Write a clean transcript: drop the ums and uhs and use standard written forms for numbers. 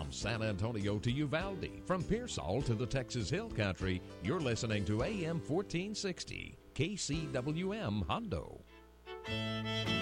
From San Antonio to Uvalde, from Pearsall to the Texas Hill Country, you're listening to AM 1460, KCWM Hondo.